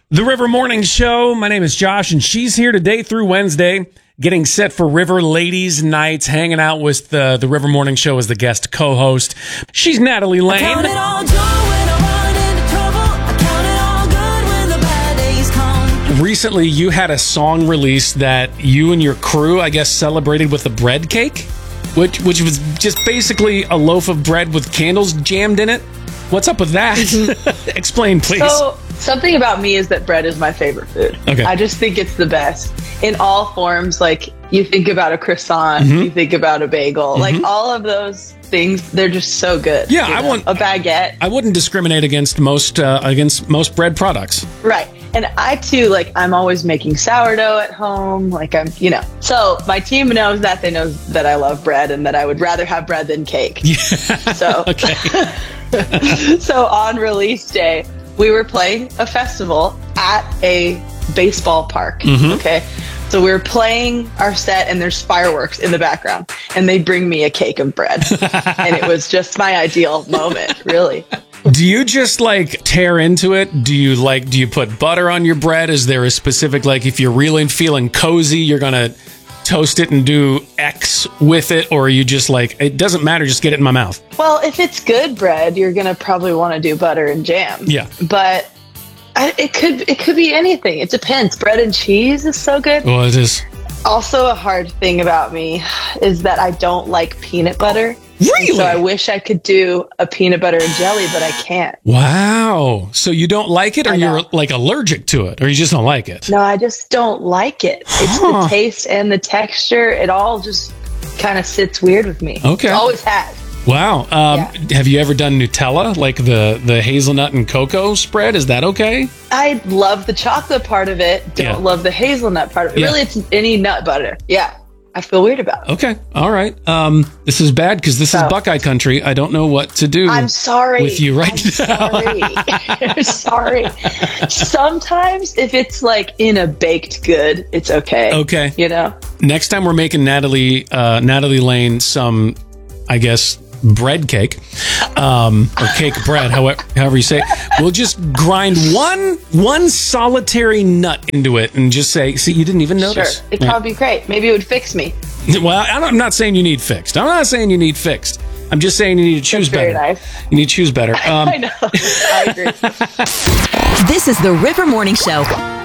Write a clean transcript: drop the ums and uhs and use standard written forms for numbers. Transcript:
The River Morning Show. My name is Josh, and she's here today through Wednesday, getting set for River Ladies Nights, hanging out with the River Morning Show as the guest co-host. She's Natalie Lane. Recently, you had a song release that you and your crew, I guess, celebrated with a bread cake, which was just basically a loaf of bread with candles jammed in it. What's up with that? Explain, please. So, something about me is that bread is my favorite food. Okay. I just think it's the best in all forms. Like, you think about a croissant, you think about a bagel, like all of those things, they're just so good. Yeah, I want a baguette. I wouldn't discriminate against most bread products. Right. And I too, like, I'm always making sourdough at home. Like, so my team knows that. They know that I love bread and that I would rather have bread than cake. Yeah. So, so on release day, we were playing a festival at a baseball park. Okay. So we were playing our set and there's fireworks in the background and they bring me a cake of bread. And it was just my ideal moment, really. Do you just like tear into it? Do you put butter on your bread? Is there a specific, like, if you're really feeling cozy, you're going to toast it and do X with it? Or are you just like, it doesn't matter, just get it in my mouth? Well, if it's good bread, you're going to probably want to do butter and jam. Yeah. But it could be anything. It depends. Bread and cheese is so good. Well, it is. Also, a hard thing about me is that I don't like peanut butter. Really? So I wish I could do a peanut butter and jelly, but I can't. Wow. So you don't like it, or you're like allergic to it, or you just don't like it? No, I just don't like it. It's the taste and the texture. It all just kind of sits weird with me. Okay. It always has. Wow. Have you ever done Nutella, like the hazelnut and cocoa spread? Is that okay? I love the chocolate part of it. Don't love the hazelnut part of it. Yeah. Really, it's any nut butter. Yeah. I feel weird about it. Okay. All right. This is bad because this is Buckeye country. I don't know what to do. I'm sorry. With you right now. Sorry. Sometimes if it's like in a baked good, it's okay. Okay. You know? Next time we're making Natalie Lane some, I guess, bread cake, or cake bread, however you say it. We'll just grind one solitary nut into it and just say, see, you didn't even notice. Sure. It'd probably be great. Maybe it would fix me. Well, I'm not saying you need fixed. I'm just saying you need to choose better. Very nice. You need to choose better. I know. I agree. This is the River Morning Show.